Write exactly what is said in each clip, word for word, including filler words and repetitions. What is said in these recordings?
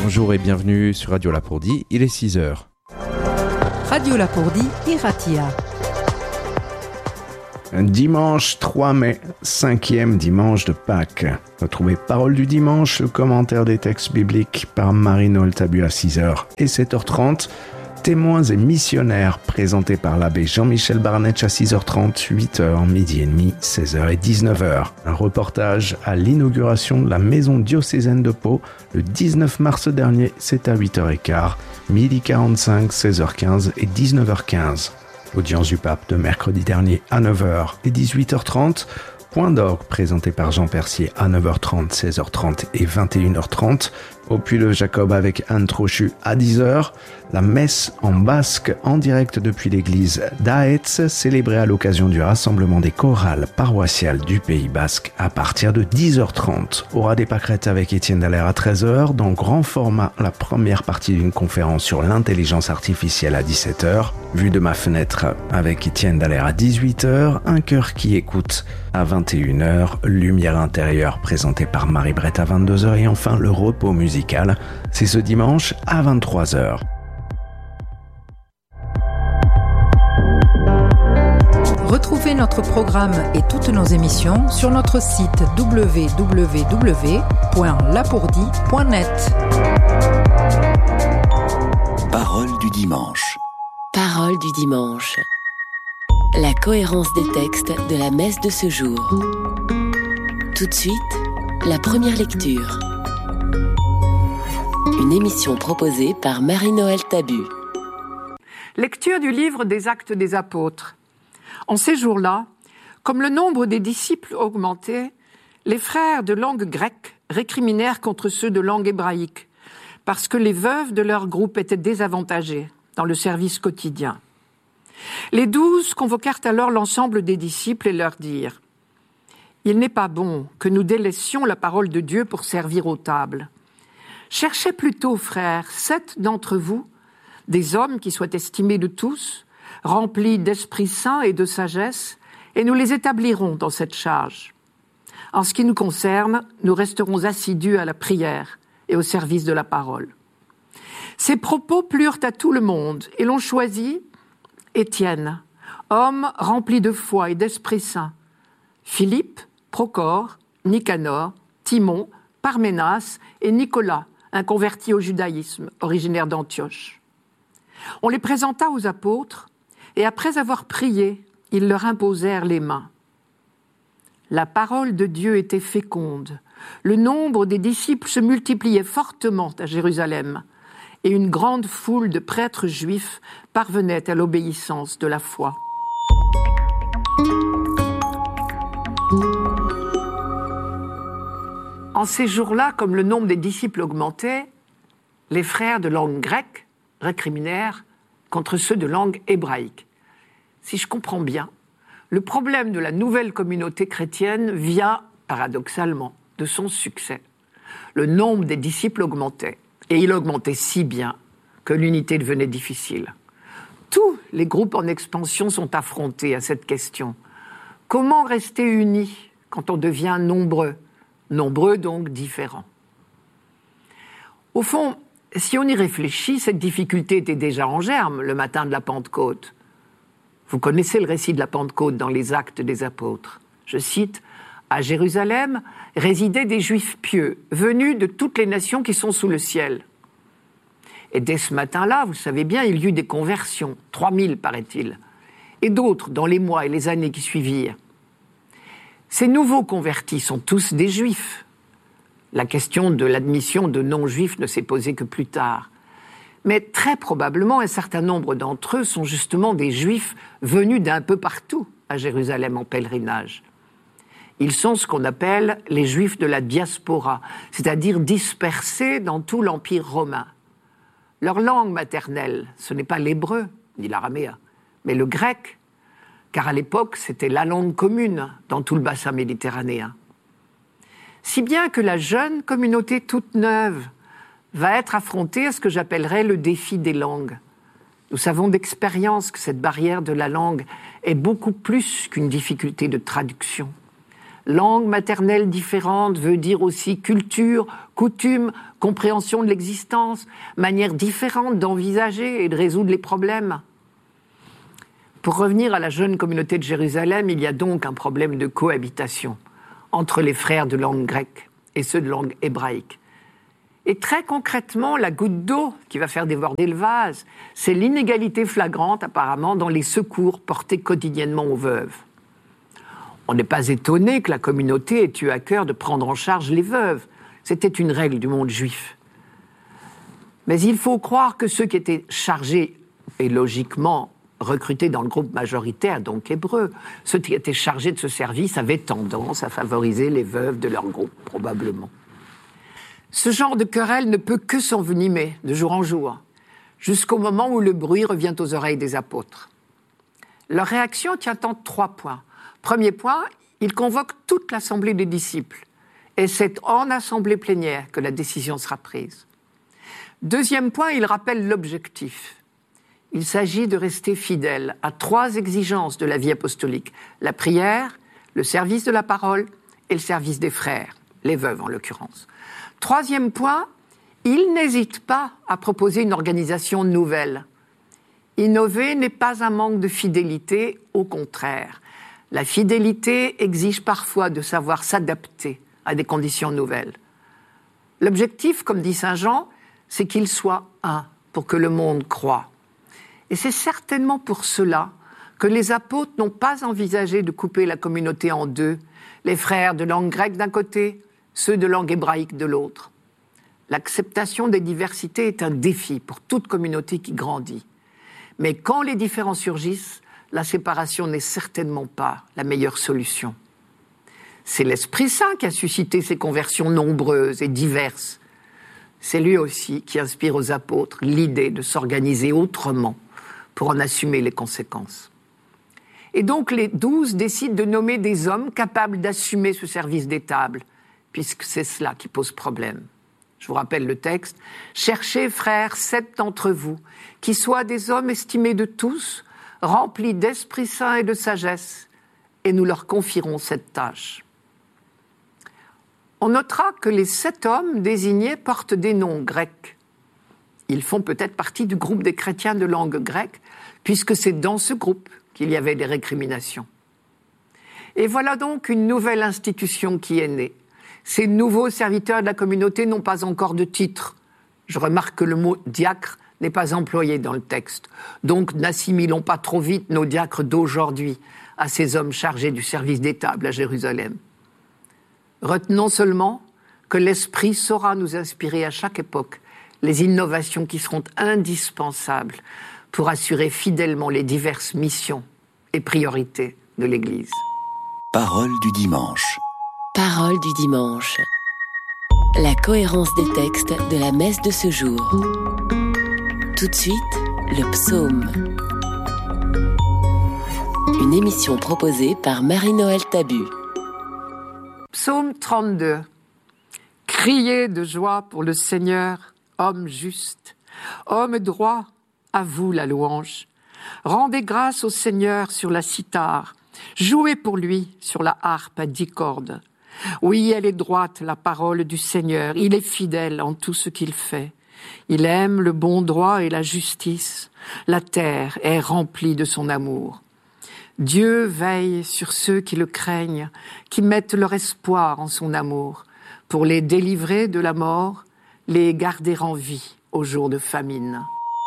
Bonjour et bienvenue sur Radio Lapourdie, il est six heures. Radio Lapourdie, Iratia. Dimanche trois mai, cinquième dimanche de Pâques. Retrouvez Parole du dimanche, le commentaire des textes bibliques par Marie-Noël Tabu à six heures et sept heures trente. Témoins et missionnaires présentés par l'abbé Jean-Michel Barnetch à six heures trente, huit heures, midi et demi, seize heures et dix-neuf heures. Un reportage à l'inauguration de la maison diocésaine de Pau le dix-neuf mars dernier, c'est à huit heures quinze, midi quarante-cinq, seize heures quinze et dix-neuf heures quinze. Audience du pape de mercredi dernier à neuf heures et dix-huit heures trente. Point d'orgue présenté par Jean Percier à neuf heures trente, seize heures trente et vingt et une heures trente. Au Puy de Jacob avec Anne Trochu à dix heures. La messe en basque en direct depuis l'église d'Aetz, célébrée à l'occasion du rassemblement des chorales paroissiales du Pays Basque à partir de dix heures trente. Aura des pâquerettes avec Étienne Dallaire à treize heures. Dans grand format, la première partie d'une conférence sur l'intelligence artificielle à dix-sept heures. Vue de ma fenêtre avec Étienne Dallaire à dix-huit heures. Un cœur qui écoute à vingt et une heures. Lumière intérieure présentée par Marie Brett à vingt-deux heures. Et enfin, le repos musical, c'est ce dimanche à vingt-trois heures. Retrouvez notre programme et toutes nos émissions sur notre site w w w point lapourdie point net. Parole du dimanche. Parole du dimanche. La cohérence des textes de la messe de ce jour. Tout de suite, la première lecture. Une émission proposée par Marie-Noël Tabu. Lecture du livre des Actes des Apôtres. En ces jours-là, comme le nombre des disciples augmentait, les frères de langue grecque récriminèrent contre ceux de langue hébraïque, parce que les veuves de leur groupe étaient désavantagées dans le service quotidien. Les douze convoquèrent alors l'ensemble des disciples et leur dirent « Il n'est pas bon que nous délaissions la parole de Dieu pour servir aux tables. Cherchez plutôt, frères, sept d'entre vous, des hommes qui soient estimés de tous, remplis d'Esprit Saint et de sagesse, et nous les établirons dans cette charge. En ce qui nous concerne, nous resterons assidus à la prière et au service de la parole. » Ces propos plurent à tout le monde, et l'on choisit Étienne, homme rempli de foi et d'Esprit Saint, Philippe, Procore, Nicanor, Timon, Parménas et Nicolas, un converti au judaïsme, originaire d'Antioche. On les présenta aux apôtres, et après avoir prié, ils leur imposèrent les mains. La parole de Dieu était féconde. Le nombre des disciples se multipliait fortement à Jérusalem, et une grande foule de prêtres juifs parvenait à l'obéissance de la foi. En ces jours-là, comme le nombre des disciples augmentait, les frères de langue grecque récriminèrent contre ceux de langue hébraïque. Si je comprends bien, le problème de la nouvelle communauté chrétienne vient, paradoxalement, de son succès. Le nombre des disciples augmentait, et il augmentait si bien que l'unité devenait difficile. Tous les groupes en expansion sont affrontés à cette question. Comment rester unis quand on devient nombreux ? Nombreux donc différents. Au fond, si on y réfléchit, cette difficulté était déjà en germe le matin de la Pentecôte. Vous connaissez le récit de la Pentecôte dans les Actes des Apôtres. Je cite, « À Jérusalem résidaient des Juifs pieux, venus de toutes les nations qui sont sous le ciel. » Et dès ce matin-là, vous savez bien, il y eut des conversions, trois mille paraît-il, et d'autres dans les mois et les années qui suivirent. Ces nouveaux convertis sont tous des Juifs. La question de l'admission de non-Juifs ne s'est posée que plus tard. Mais très probablement, un certain nombre d'entre eux sont justement des Juifs venus d'un peu partout à Jérusalem en pèlerinage. Ils sont ce qu'on appelle les Juifs de la diaspora, c'est-à-dire dispersés dans tout l'Empire romain. Leur langue maternelle, ce n'est pas l'hébreu, ni l'araméen, mais le grec, car à l'époque, c'était la langue commune dans tout le bassin méditerranéen. Si bien que la jeune communauté toute neuve va être affrontée à ce que j'appellerais le défi des langues. Nous savons d'expérience que cette barrière de la langue est beaucoup plus qu'une difficulté de traduction. Langue maternelle différente veut dire aussi culture, coutume, compréhension de l'existence, manière différente d'envisager et de résoudre les problèmes. Pour revenir à la jeune communauté de Jérusalem, il y a donc un problème de cohabitation entre les frères de langue grecque et ceux de langue hébraïque. Et très concrètement, la goutte d'eau qui va faire déborder le vase, c'est l'inégalité flagrante apparemment dans les secours portés quotidiennement aux veuves. On n'est pas étonné que la communauté ait eu à cœur de prendre en charge les veuves. C'était une règle du monde juif. Mais il faut croire que ceux qui étaient chargés, et logiquement recrutés dans le groupe majoritaire, donc hébreu, ceux qui étaient chargés de ce service avaient tendance à favoriser les veuves de leur groupe, probablement. Ce genre de querelle ne peut que s'envenimer de jour en jour, jusqu'au moment où le bruit revient aux oreilles des apôtres. Leur réaction tient en trois points. Premier point, ils convoquent toute l'assemblée des disciples, et c'est en assemblée plénière que la décision sera prise. Deuxième point, ils rappellent l'objectif. Il s'agit de rester fidèle à trois exigences de la vie apostolique, la prière, le service de la parole et le service des frères, les veuves en l'occurrence. Troisième point, ils n'hésitent pas à proposer une organisation nouvelle. Innover n'est pas un manque de fidélité, au contraire. La fidélité exige parfois de savoir s'adapter à des conditions nouvelles. L'objectif, comme dit saint Jean, c'est qu'ils soient un pour que le monde croie. Et c'est certainement pour cela que les apôtres n'ont pas envisagé de couper la communauté en deux, les frères de langue grecque d'un côté, ceux de langue hébraïque de l'autre. L'acceptation des diversités est un défi pour toute communauté qui grandit. Mais quand les différences surgissent, la séparation n'est certainement pas la meilleure solution. C'est l'Esprit Saint qui a suscité ces conversions nombreuses et diverses. C'est lui aussi qui inspire aux apôtres l'idée de s'organiser autrement pour en assumer les conséquences. Et donc les douze décident de nommer des hommes capables d'assumer ce service des tables, puisque c'est cela qui pose problème. Je vous rappelle le texte. « Cherchez, frères, sept d'entre vous, qui soient des hommes estimés de tous, remplis d'Esprit Saint et de sagesse, et nous leur confierons cette tâche. » On notera que les sept hommes désignés portent des noms grecs. Ils font peut-être partie du groupe des chrétiens de langue grecque, puisque c'est dans ce groupe qu'il y avait des récriminations. Et voilà donc une nouvelle institution qui est née. Ces nouveaux serviteurs de la communauté n'ont pas encore de titre. Je remarque que le mot « diacre » n'est pas employé dans le texte. Donc n'assimilons pas trop vite nos diacres d'aujourd'hui à ces hommes chargés du service des tables à Jérusalem. Retenons seulement que l'Esprit saura nous inspirer à chaque époque les innovations qui seront indispensables pour assurer fidèlement les diverses missions et priorités de l'Église. Parole du dimanche. Parole du dimanche. La cohérence des textes de la messe de ce jour. Tout de suite, le psaume. Une émission proposée par Marie-Noël Tabu. Psaume trente-deux. Criez de joie pour le Seigneur, homme juste, homme droit, à vous la louange. Rendez grâce au Seigneur sur la cithare, jouez pour lui sur la harpe à dix cordes. Oui, elle est droite, la parole du Seigneur, il est fidèle en tout ce qu'il fait. Il aime le bon droit et la justice, la terre est remplie de son amour. Dieu veille sur ceux qui le craignent, qui mettent leur espoir en son amour, pour les délivrer de la mort, les garder en vie au jour de famine.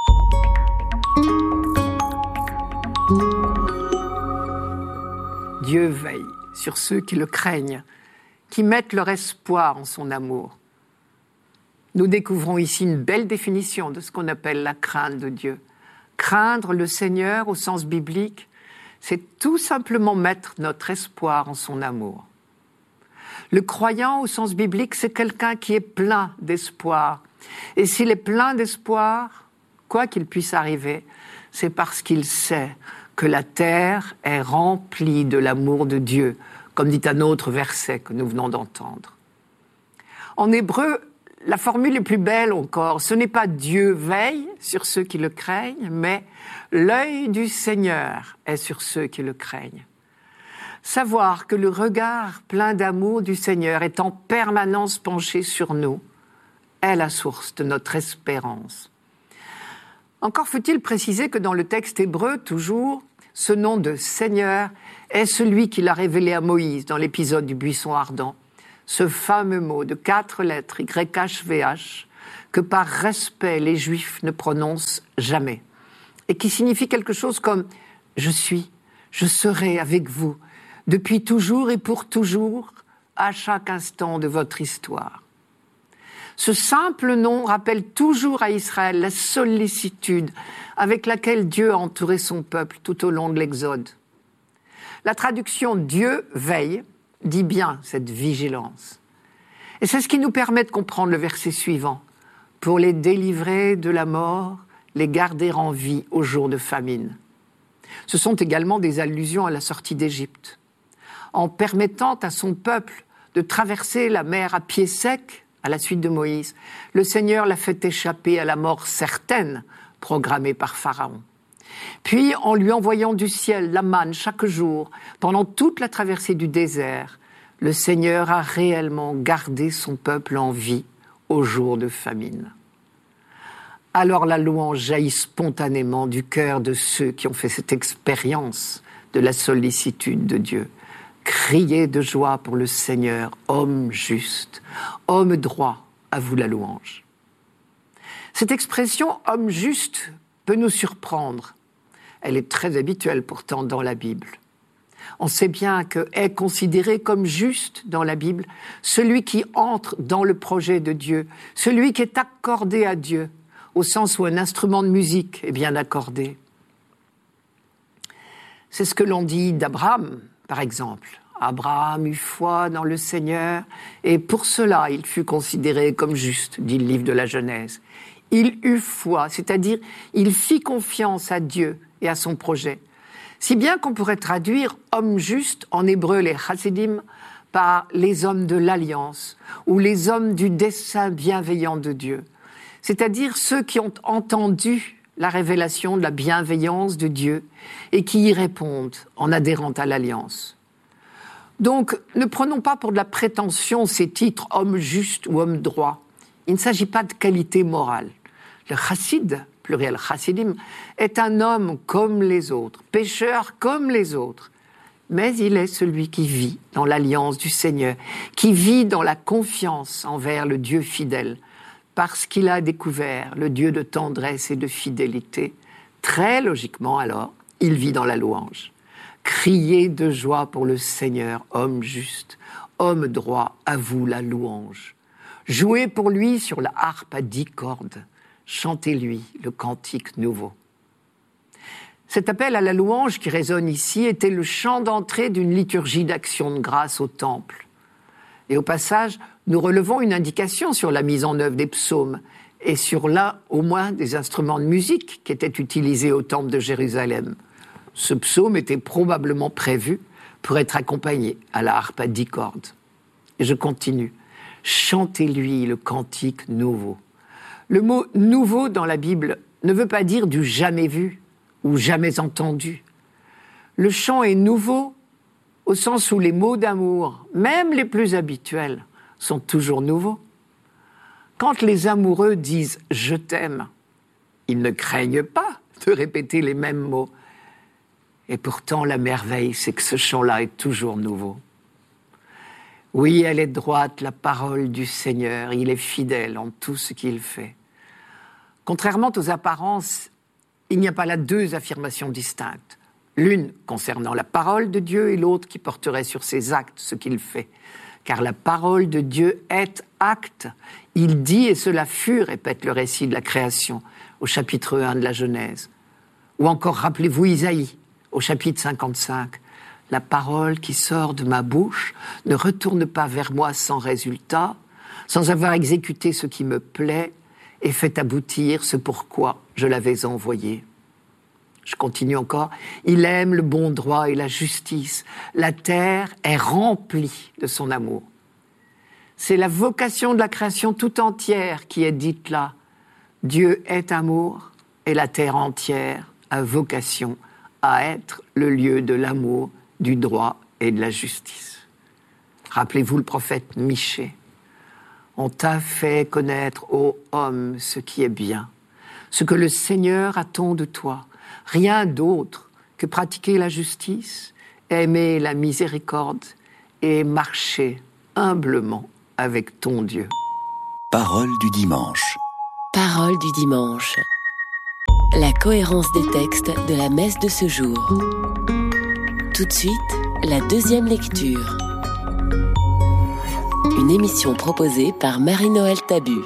Dieu veille sur ceux qui le craignent, qui mettent leur espoir en son amour. Nous découvrons ici une belle définition de ce qu'on appelle la crainte de Dieu. Craindre le Seigneur au sens biblique, c'est tout simplement mettre notre espoir en son amour. Le croyant au sens biblique, c'est quelqu'un qui est plein d'espoir. Et s'il est plein d'espoir, quoi qu'il puisse arriver, c'est parce qu'il sait que la terre est remplie de l'amour de Dieu, comme dit un autre verset que nous venons d'entendre. En hébreu, la formule est plus belle encore. Ce n'est pas Dieu veille sur ceux qui le craignent, mais l'œil du Seigneur est sur ceux qui le craignent. Savoir que le regard plein d'amour du Seigneur est en permanence penché sur nous est la source de notre espérance. Encore faut-il préciser que dans le texte hébreu, toujours, ce nom de Seigneur est celui qu'il a révélé à Moïse dans l'épisode du buisson ardent. Ce fameux mot de quatre lettres, Y H V H, que par respect les Juifs ne prononcent jamais, et qui signifie quelque chose comme « je suis, je serai avec vous, depuis toujours et pour toujours, à chaque instant de votre histoire ». Ce simple nom rappelle toujours à Israël la sollicitude avec laquelle Dieu a entouré son peuple tout au long de l'Exode. La traduction « Dieu veille » dit bien cette vigilance. Et c'est ce qui nous permet de comprendre le verset suivant. « Pour les délivrer de la mort, les garder en vie au jour de famine ». Ce sont également des allusions à la sortie d'Égypte. En permettant à son peuple de traverser la mer à pied sec, à la suite de Moïse, le Seigneur l'a fait échapper à la mort certaine programmée par Pharaon. Puis, en lui envoyant du ciel la manne chaque jour, pendant toute la traversée du désert, le Seigneur a réellement gardé son peuple en vie au jour de famine. Alors la louange jaillit spontanément du cœur de ceux qui ont fait cette expérience de la sollicitude de Dieu. Criez de joie pour le Seigneur, homme juste, homme droit, à vous la louange. Cette expression « homme juste » peut nous surprendre. Elle est très habituelle pourtant dans la Bible. On sait bien que est considéré comme juste dans la Bible celui qui entre dans le projet de Dieu, celui qui est accordé à Dieu, au sens où un instrument de musique est bien accordé. C'est ce que l'on dit d'Abraham, par exemple. Abraham eut foi dans le Seigneur, et pour cela il fut considéré comme juste, dit le livre de la Genèse. Il eut foi, c'est-à-dire il fit confiance à Dieu et à son projet. Si bien qu'on pourrait traduire « homme juste » en hébreu, les chassidim, par « les hommes de l'alliance » ou « les hommes du dessein bienveillant de Dieu », c'est-à-dire ceux qui ont entendu la révélation de la bienveillance de Dieu et qui y répondent en adhérant à l'alliance. Donc, ne prenons pas pour de la prétention ces titres « homme juste » ou « homme droit ». Il ne s'agit pas de qualité morale. Le chassid, pluriel chassidim, est un homme comme les autres, pécheur comme les autres. Mais il est celui qui vit dans l'alliance du Seigneur, qui vit dans la confiance envers le Dieu fidèle, parce qu'il a découvert le Dieu de tendresse et de fidélité. Très logiquement alors, il vit dans la louange. Criez de joie pour le Seigneur, homme juste, homme droit, à vous la louange. Jouez pour lui sur la harpe à dix cordes. Chantez-lui le cantique nouveau. Cet appel à la louange qui résonne ici était le chant d'entrée d'une liturgie d'action de grâce au temple. Et au passage, nous relevons une indication sur la mise en œuvre des psaumes et sur l'un au moins des instruments de musique qui étaient utilisés au temple de Jérusalem. Ce psaume était probablement prévu pour être accompagné à la harpe à dix cordes. Et je continue. Chantez-lui le cantique nouveau. Le mot « nouveau » dans la Bible ne veut pas dire du jamais vu ou jamais entendu. Le chant est nouveau au sens où les mots d'amour, même les plus habituels, sont toujours nouveaux. Quand les amoureux disent « je t'aime », ils ne craignent pas de répéter les mêmes mots. Et pourtant, la merveille, c'est que ce chant-là est toujours nouveau. Oui, elle est droite, la parole du Seigneur. Il est fidèle en tout ce qu'il fait. Contrairement aux apparences, il n'y a pas là deux affirmations distinctes. L'une concernant la parole de Dieu et l'autre qui porterait sur ses actes ce qu'il fait. Car la parole de Dieu est acte. Il dit et cela fut, répète le récit de la création au chapitre un de la Genèse. Ou encore, rappelez-vous Isaïe, au chapitre cinquante-cinq. La parole qui sort de ma bouche ne retourne pas vers moi sans résultat, sans avoir exécuté ce qui me plaît et fait aboutir ce pourquoi je l'avais envoyé. Je continue encore. Il aime le bon droit et la justice. La terre est remplie de son amour. C'est la vocation de la création tout entière qui est dite là. Dieu est amour et la terre entière a vocation à être le lieu de l'amour, du droit et de la justice. Rappelez-vous le prophète Michée. On t'a fait connaître, ô homme, ce qui est bien, ce que le Seigneur attend de toi, rien d'autre que pratiquer la justice, aimer la miséricorde et marcher humblement avec ton Dieu. Parole du dimanche. Parole du dimanche. La cohérence des textes de la messe de ce jour. Tout de suite, la deuxième lecture. Une émission proposée par Marie-Noël Tabu.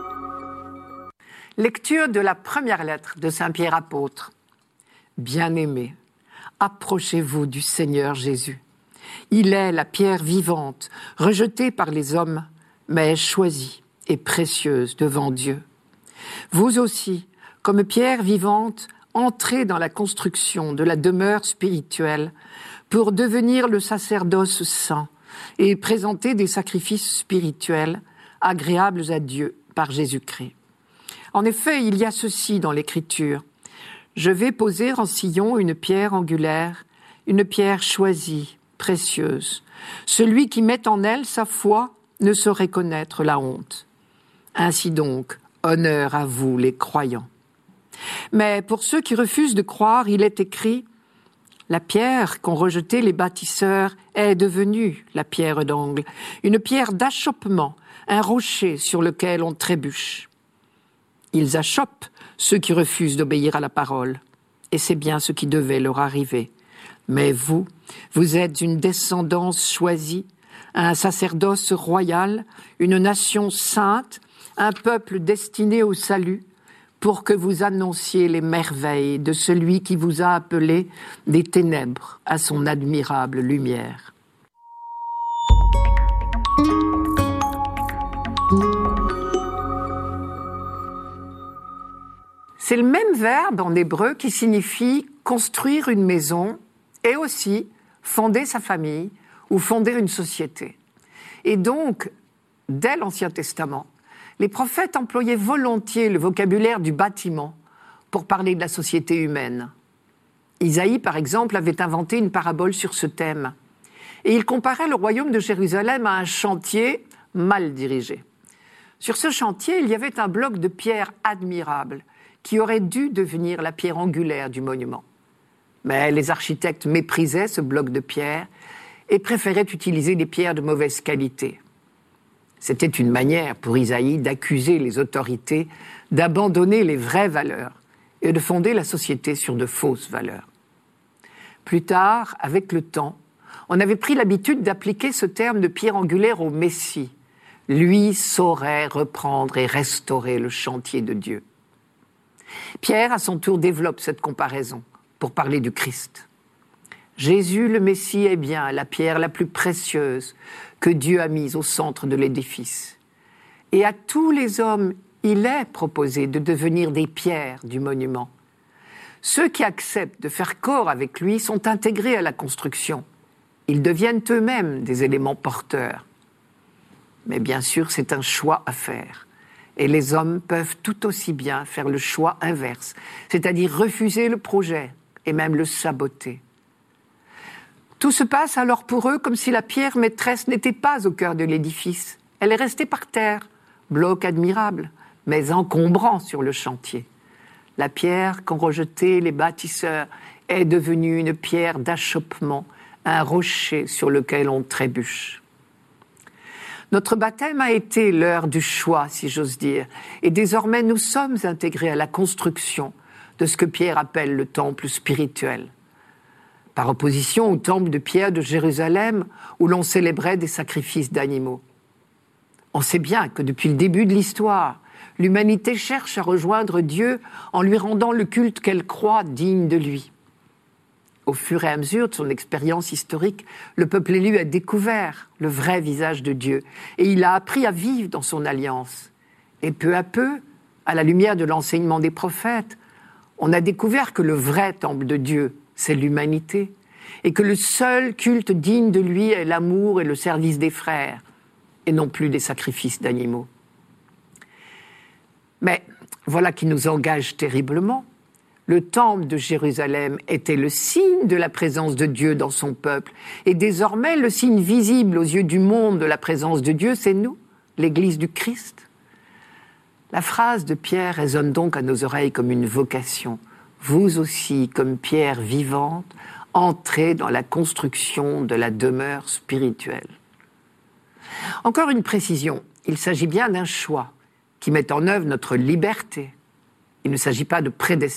Lecture de la première lettre de Saint Pierre apôtre. Bien-aimés, approchez-vous du Seigneur Jésus. Il est la pierre vivante, rejetée par les hommes, mais choisie et précieuse devant Dieu. Vous aussi, comme pierre vivante, entrez dans la construction de la demeure spirituelle pour devenir le sacerdoce saint et présenter des sacrifices spirituels agréables à Dieu par Jésus-Christ. En effet, il y a ceci dans l'Écriture. Je vais poser en Sion une pierre angulaire, une pierre choisie, précieuse. Celui qui met en elle sa foi ne saurait connaître la honte. Ainsi donc, honneur à vous les croyants. Mais pour ceux qui refusent de croire, il est écrit « La pierre qu'ont rejetée les bâtisseurs est devenue la pierre d'angle, une pierre d'achoppement, un rocher sur lequel on trébuche. » Ils achoppent ceux qui refusent d'obéir à la parole, et c'est bien ce qui devait leur arriver. Mais vous, vous êtes une descendance choisie, un sacerdoce royal, une nation sainte, un peuple destiné au salut, pour que vous annonciez les merveilles de celui qui vous a appelé des ténèbres à son admirable lumière. C'est le même verbe en hébreu qui signifie construire une maison et aussi fonder sa famille ou fonder une société. Et donc, dès l'Ancien Testament, les prophètes employaient volontiers le vocabulaire du bâtiment pour parler de la société humaine. Isaïe, par exemple, avait inventé une parabole sur ce thème. Et il comparait le royaume de Jérusalem à un chantier mal dirigé. Sur ce chantier, il y avait un bloc de pierre admirable qui aurait dû devenir la pierre angulaire du monument. Mais les architectes méprisaient ce bloc de pierre et préféraient utiliser des pierres de mauvaise qualité. C'était une manière pour Isaïe d'accuser les autorités d'abandonner les vraies valeurs et de fonder la société sur de fausses valeurs. Plus tard, avec le temps, on avait pris l'habitude d'appliquer ce terme de pierre angulaire au Messie. Lui saurait reprendre et restaurer le chantier de Dieu. Pierre, à son tour, développe cette comparaison pour parler du Christ. Jésus, le Messie, est bien la pierre la plus précieuse que Dieu a mise au centre de l'édifice. Et à tous les hommes, il est proposé de devenir des pierres du monument. Ceux qui acceptent de faire corps avec lui sont intégrés à la construction. Ils deviennent eux-mêmes des éléments porteurs. Mais bien sûr, c'est un choix à faire. Et les hommes peuvent tout aussi bien faire le choix inverse, c'est-à-dire refuser le projet et même le saboter. Tout se passe alors pour eux comme si la pierre maîtresse n'était pas au cœur de l'édifice. Elle est restée par terre, bloc admirable, mais encombrant sur le chantier. La pierre qu'ont rejetée les bâtisseurs est devenue une pierre d'achoppement, un rocher sur lequel on trébuche. Notre baptême a été l'heure du choix, si j'ose dire, et désormais nous sommes intégrés à la construction de ce que Pierre appelle le temple spirituel. Par opposition au temple de Pierre de Jérusalem, où l'on célébrait des sacrifices d'animaux. On sait bien que depuis le début de l'histoire, l'humanité cherche à rejoindre Dieu en lui rendant le culte qu'elle croit digne de lui. Au fur et à mesure de son expérience historique, le peuple élu a découvert le vrai visage de Dieu et il a appris à vivre dans son alliance. Et peu à peu, à la lumière de l'enseignement des prophètes, on a découvert que le vrai temple de Dieu, c'est l'humanité et que le seul culte digne de lui est l'amour et le service des frères et non plus des sacrifices d'animaux. Mais voilà qui nous engage terriblement. Le temple de Jérusalem était le signe de la présence de Dieu dans son peuple. Et désormais, le signe visible aux yeux du monde de la présence de Dieu, c'est nous, l'Église du Christ. La phrase de Pierre résonne donc à nos oreilles comme une vocation. Vous aussi, comme pierre vivante, entrez dans la construction de la demeure spirituelle. Encore une précision, il s'agit bien d'un choix qui met en œuvre notre liberté. Il ne s'agit pas de prédestination.